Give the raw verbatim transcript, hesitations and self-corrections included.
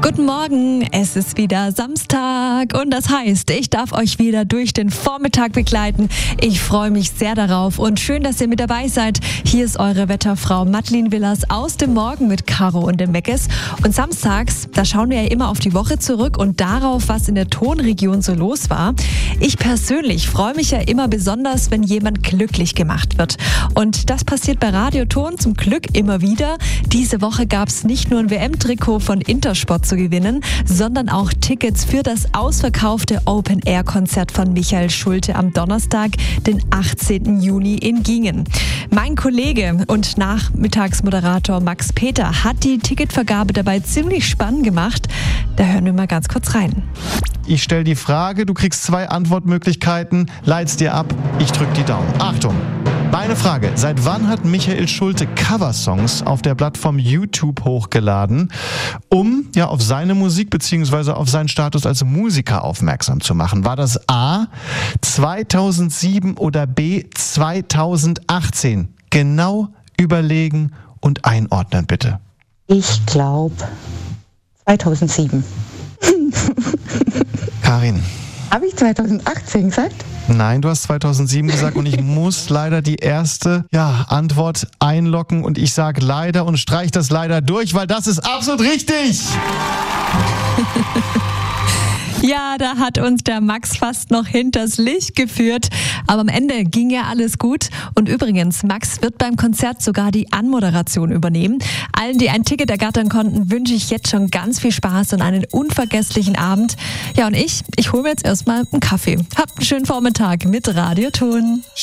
Guten Morgen, es ist wieder Samstag und das heißt, ich darf euch wieder durch den Vormittag begleiten. Ich freue mich sehr darauf und schön, dass ihr mit dabei seid. Hier ist eure Wetterfrau Madeleine Willers aus dem Morgen mit Caro und dem Meckes. Und samstags, da schauen wir ja immer auf die Woche zurück und darauf, was in der Tonregion so los war. Ich persönlich freue mich ja immer besonders, wenn jemand glücklich gemacht wird. Und das passiert bei Radio Ton zum Glück immer wieder. Diese Woche gab es nicht nur ein W M-Trikot von Intersport zu gewinnen, sondern auch Tickets für das ausverkaufte Open-Air-Konzert von Michael Schulte am Donnerstag, den achtzehnten Juni in Gingen. Mein Kollege und Nachmittagsmoderator Max Peter hat die Ticketvergabe dabei ziemlich spannend gemacht. Da hören wir mal ganz kurz rein. Ich stelle die Frage, du kriegst zwei Antwortmöglichkeiten, leit's dir ab, ich drück die Daumen. Achtung! Meine Frage, seit wann hat Michael Schulte Coversongs auf der Plattform YouTube hochgeladen, um ja auf seine Musik bzw. auf seinen Status als Musiker aufmerksam zu machen? War das A zweitausendsieben oder B zweitausendachtzehn? Genau überlegen und einordnen, bitte. Ich glaube zweitausendsieben. Karin. Habe ich zweitausendachtzehn gesagt? Nein, du hast zweitausendsieben gesagt und ich muss leider die erste ja, Antwort einloggen und ich sage leider und streich das leider durch, weil das ist absolut richtig. Ja, da hat uns der Max fast noch hinters Licht geführt. Aber am Ende ging ja alles gut. Und übrigens, Max wird beim Konzert sogar die Anmoderation übernehmen. Allen, die ein Ticket ergattern konnten, wünsche ich jetzt schon ganz viel Spaß und einen unvergesslichen Abend. Ja, und ich, ich hole mir jetzt erstmal einen Kaffee. Habt einen schönen Vormittag mit Radio Ton.